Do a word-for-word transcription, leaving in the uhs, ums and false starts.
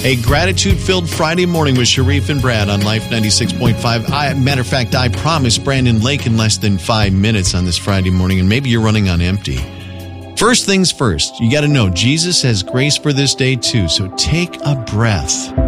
A gratitude-filled Friday morning with Sharif and Brad on Life ninety-six point five. I, matter of fact, I promised Brandon Lake in less than five minutes on this Friday morning, and maybe you're running on empty. First things first, you got to know Jesus has grace for this day too, so take a breath.